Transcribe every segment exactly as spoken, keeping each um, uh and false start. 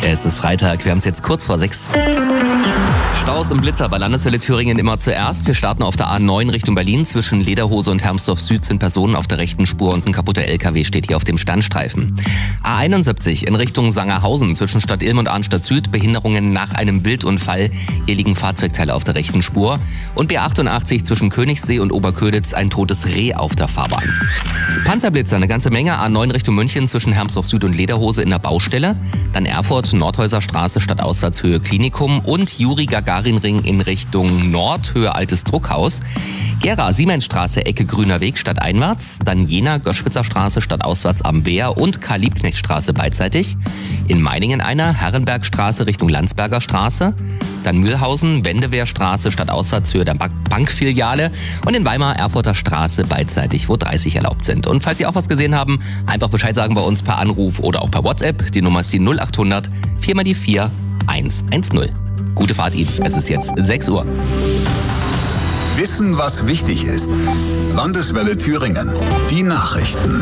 Es ist Freitag, wir haben es jetzt kurz vor sechs. Staus und Blitzer bei Landeshölle Thüringen immer zuerst. Wir starten auf der A neun Richtung Berlin. Zwischen Lederhose und Hermsdorf Süd sind Personen auf der rechten Spur und ein kaputter L K W steht hier auf dem Standstreifen. A einundsiebzig in Richtung Sangerhausen zwischen Stadt Ilm und Arnstadt Süd. Behinderungen nach einem Wildunfall. Hier liegen Fahrzeugteile auf der rechten Spur. Und B achtundachtzig zwischen Königssee und Oberköditz ein totes Reh auf der Fahrbahn. Panzerblitzer, eine ganze Menge. A neun Richtung München zwischen Hermsdorf Süd und Lederhose in der Baustelle. Dann Erfurt, Nordhäuser Straße, Stadtauswärtshöhe Klinikum und Juri-Gagarin-Ring in Richtung Nord, Höhe Altes Druckhaus. Gera, Siemensstraße, Ecke Grüner Weg, stadteinwärts. Dann Jena, Göschwitzer Straße, stadtauswärts am Wehr und Karl-Liebknecht-Straße beidseitig. In Meiningen einer, Herrenbergstraße Richtung Landsberger Straße. Dann Mühlhausen, Wendewehrstraße, stadtauswärts Höhe der Bankfiliale. Und in Weimar, Erfurter Straße beidseitig, wo dreißig erlaubt sind. Und falls Sie auch was gesehen haben, einfach Bescheid sagen bei uns per Anruf oder auch per WhatsApp. Die Nummer ist die null achthundert vier mal die vier eins eins null. Gute Fahrt Ihnen, es ist jetzt sechs Uhr. Wissen, was wichtig ist. Landeswelle Thüringen. Die Nachrichten.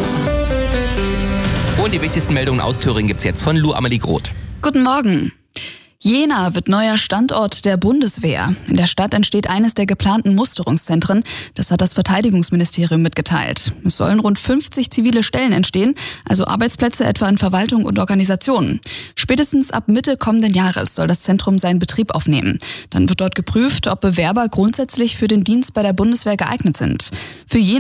Und die wichtigsten Meldungen aus Thüringen gibt's jetzt von Lou Amelie Groth. Guten Morgen. Jena wird neuer Standort der Bundeswehr. In der Stadt entsteht eines der geplanten Musterungszentren. Das hat das Verteidigungsministerium mitgeteilt. Es sollen rund fünfzig zivile Stellen entstehen, also Arbeitsplätze etwa in Verwaltung und Organisationen. Spätestens ab Mitte kommenden Jahres soll das Zentrum seinen Betrieb aufnehmen. Dann wird dort geprüft, ob Bewerber grundsätzlich für den Dienst bei der Bundeswehr geeignet sind. Für Jena